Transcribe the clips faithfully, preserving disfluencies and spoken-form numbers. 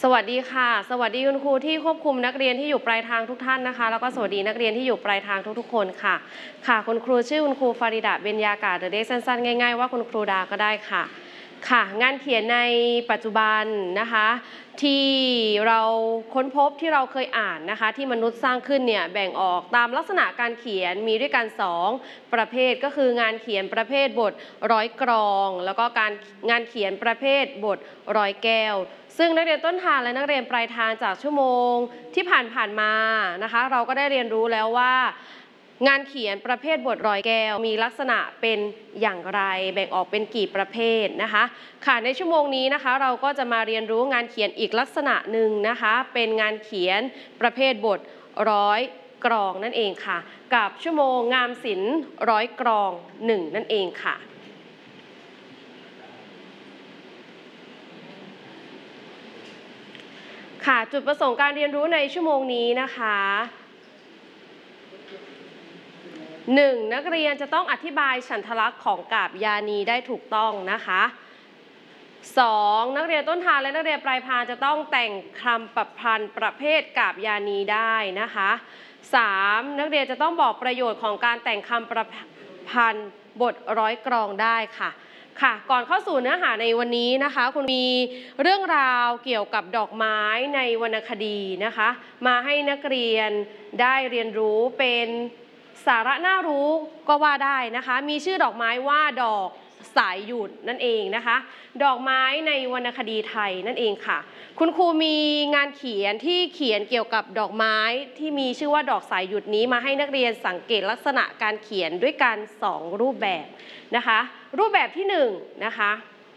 วัสดีค่ะสวัสดีคุณครูที่ควบคุมนักเรียนที่อยู่ปลายทางทุกท่านนะคะแล้วก็สวัสดีนักเรียนที่อยู่ปลายทางทุกๆคนค่ะค่ะคุณครูชื่อคุณครูฟาริดาเบญญากาศหรือเรียกสั้นๆง่ายๆว่าคุณครูดาก็ได้ค่ะค่ะงานเขียนในปัจจุบันนะคะที่เราค้นพบที่เราเคยอ่านนะคะที่มนุษย์สร้างขึ้นเนี่ยแบ่งออกตามลักษณะการเขียนมีด้วยกันสองประเภทก็คืองานเขียนประเภทบทร้อยกรองแล้วก็การงานเขียนประเภทบทร้อยแก้วซึ่งนักเรียนต้นทางและนักเรียนปลายทางจากชั่วโมงที่ผ่านผ่านมานะคะเราก็ได้เรียนรู้แล้วว่างานเขียนประเภทบทร้อยแก้วมีลักษณะเป็นอย่างไรแบ่งออกเป็นกี่ประเภทนะคะค่ะในชั่วโมงนี้นะคะเราก็จะมาเรียนรู้งานเขียนอีกลักษณะหนึ่งนะคะเป็นงานเขียนประเภทบทร้อยกรองนั่นเองค่ะกับชั่วโมงงามศิลป์ร้อยกรองหนึ่งนั่นเองค่ะค่ะจุดประสงค์การเรียนรู้ในชั่วโมงนี้นะคะหนึ่งนักเรียนจะต้องอธิบายฉันทลักษณ์ของกาบยานีได้ถูกต้องนะคะสองนักเรียนต้นทางและนักเรียนปลายทางจะต้องแต่งคำประพันธ์ประเภทกาบยานีได้นะคะสามนักเรียนจะต้องบอกประโยชน์ของการแต่งคำประพันธ์บทร้อยกรองได้ค่ะค่ะก่อนเข้าสู่เนื้อหาในวันนี้นะคะคุณมีเรื่องราวเกี่ยวกับดอกไม้ในวรรณคดีนะคะมาให้นักเรียนได้เรียนรู้เป็นสาระน่ารู้ก็ว่าได้นะคะมีชื่อดอกไม้ว่าดอกสายหยุดนั่นเองนะคะดอกไม้ในวรรณคดีไทยนั่นเองค่ะคุณครูมีงานเขียนที่เขียนเกี่ยวกับดอกไม้ที่มีชื่อว่าดอกสายหยุดนี้มาให้นักเรียนสังเกตลักษณะการเขียนด้วยกันสองรูปแบบนะคะรูปแบบที่หนึ่งนะคะ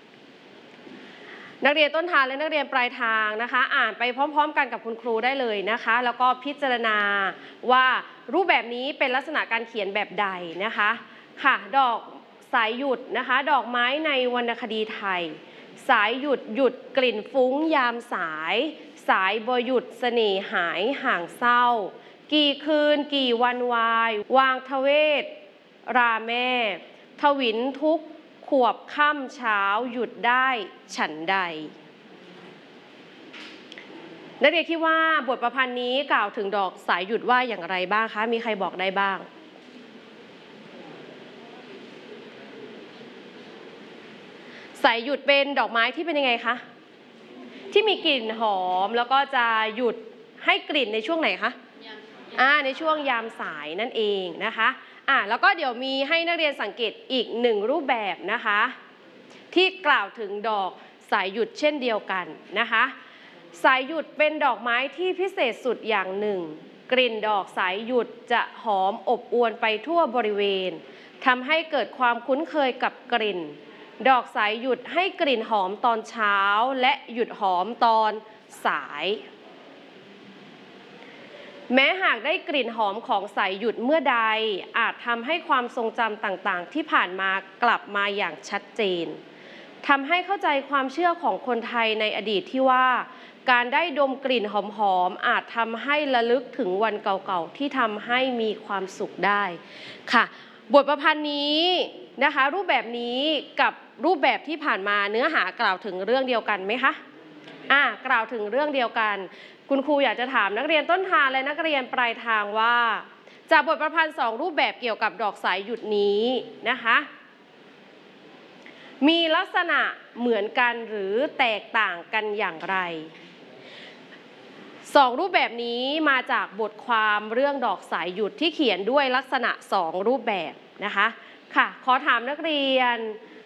นักเรียนต้นทางและนักเรียนปลายทางนะคะอ่านไปพร้อมๆกันกับคุณครูได้เลยนะคะแล้วก็พิจารณาว่ารูปแบบนี้เป็นลักษณะการเขียนแบบใดนะคะค่ะดอกสายหยุดนะคะดอกไม้ในวรรณคดีไทยสายหยุดหยุดกลิ่นฟุ้งยามสายสายบ่หยุดเสน่หายห่างเศร้ากี่คืนกี่วันวายวางทเวศราแม่ทวินทุกขวบค่ำเช้าหยุดได้ฉันใดนักเรียนคิดว่าบทประพันธ์นี้กล่าวถึงดอกสายหยุดว่าอย่างไรบ้างคะมีใครบอกได้บ้างสายหยุดเป็นดอกไม้ที่เป็นยังไงคะที่มีกลิ่นหอมแล้วก็จะหยุดให้กลิ่นในช่วงไหนคะอ่าในช่วงยามสายนั่นเองนะคะอ่าแล้วก็เดี๋ยวมีให้นักเรียนสังเกตอีกหนึ่งรูปแบบนะคะที่กล่าวถึงดอกสายหยุดเช่นเดียวกันนะคะสายหยุดเป็นดอกไม้ที่พิเศษสุดอย่างหนึ่งกลิ่นดอกสายหยุดจะหอมอบอวลไปทั่วบริเวณทำให้เกิดความคุ้นเคยกับกลิ่นดอกสายหยุดให้กลิ่นหอมตอนเช้าและหยุดหอมตอนสายแม้หากได้กลิ่นหอมของสายหยุดเมื่อใดอาจทำให้ความทรงจำต่างๆที่ผ่านมากลับมาอย่างชัดเจนทำให้เข้าใจความเชื่อของคนไทยในอดีตที่ว่าการได้ดมกลิ่นหอมๆอาจทำให้ระลึกถึงวันเก่าๆที่ทำให้มีความสุขได้ค่ะบทประพันธ์นี้นะคะรูปแบบนี้กับรูปแบบที่ผ่านมาเนื้อหากล่าวถึงเรื่องเดียวกันไหมคะอ่ากล่าวถึงเรื่องเดียวกันคุณครูอยากจะถามนักเรียนต้นทางและนักเรียนปลายทางว่าจากบทประพันธ์สองรูปแบบเกี่ยวกับดอกสายหยุดนี้นะคะมีลักษณะเหมือนกันหรือแตกต่างกันอย่างไรสองรูปแบบนี้มาจากบทความเรื่องดอกสายหยุดที่เขียนด้วยลักษณะสองรูปแบบนะคะค่ะขอถามนักเรียน